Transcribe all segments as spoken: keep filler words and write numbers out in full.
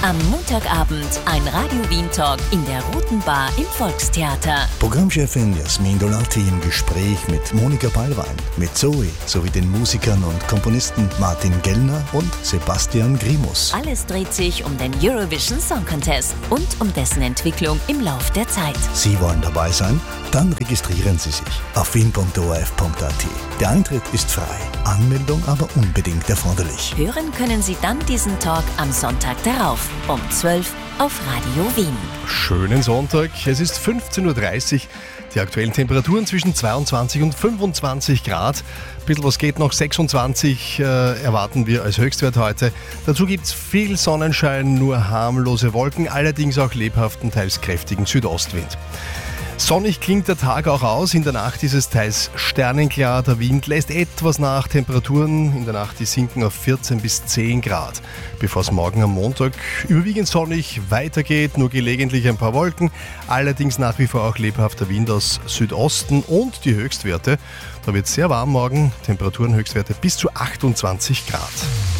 Am Montagabend ein Radio Wien Talk in der Roten Bar im Volkstheater. Programmchefin Jasmin Dolati im Gespräch mit Monika Ballwein, mit Zoe sowie den Musikern und Komponisten Martin Gellner und Sebastian Grimus. Alles dreht sich um den Eurovision Song Contest und um dessen Entwicklung im Lauf der Zeit. Sie wollen dabei sein? Dann registrieren Sie sich auf wien punkt o r f punkt a t. Der Eintritt ist frei, Anmeldung aber unbedingt erforderlich. Hören können Sie dann diesen Talk am Sonntag darauf um zwölf auf Radio Wien. Schönen Sonntag, es ist fünfzehn Uhr dreißig. Die aktuellen Temperaturen zwischen zweiundzwanzig und fünfundzwanzig Grad. Ein bisschen was geht noch, sechsundzwanzig äh, erwarten wir als Höchstwert heute. Dazu gibt es viel Sonnenschein, nur harmlose Wolken, allerdings auch lebhaften, teils kräftigen Südostwind. Sonnig klingt der Tag auch aus, in der Nacht ist es teils sternenklar, der Wind lässt etwas nach, Temperaturen in der Nacht die sinken auf vierzehn bis zehn Grad. Bevor es morgen am Montag überwiegend sonnig weitergeht, nur gelegentlich ein paar Wolken, allerdings nach wie vor auch lebhafter Wind aus Südosten und die Höchstwerte. Da wird es sehr warm morgen, Temperaturen Höchstwerte bis zu achtundzwanzig Grad.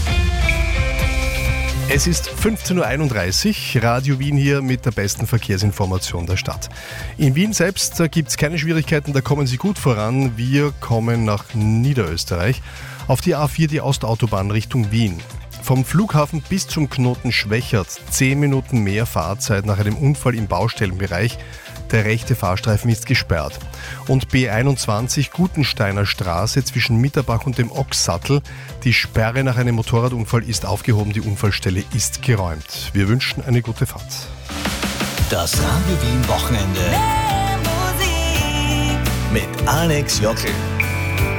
Es ist fünfzehn Uhr einunddreißig, Radio Wien hier mit der besten Verkehrsinformation der Stadt. In Wien selbst gibt es keine Schwierigkeiten, da kommen Sie gut voran. Wir kommen nach Niederösterreich auf die A vier, die Ostautobahn Richtung Wien. Vom Flughafen bis zum Knoten Schwächert zehn Minuten mehr Fahrzeit nach einem Unfall im Baustellenbereich. Der rechte Fahrstreifen ist gesperrt. Und B einundzwanzig Gutensteiner Straße zwischen Mitterbach und dem Ochssattel. Die Sperre nach einem Motorradunfall ist aufgehoben, die Unfallstelle ist geräumt. Wir wünschen eine gute Fahrt. Das Radio Wien Wochenende mit Alex Jockel.